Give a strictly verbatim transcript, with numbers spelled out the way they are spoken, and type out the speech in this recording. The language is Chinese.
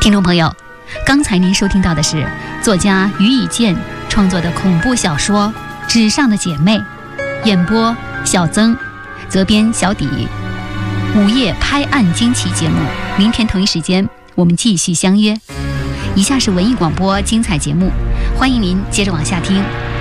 听众朋友，刚才您收听到的是作家于以健创作的恐怖小说《纸上的姐妹》，演播小曾，责编小底。午夜拍案惊奇节目，明天同一时间我们继续相约。以下是文艺广播精彩节目，欢迎您接着往下听。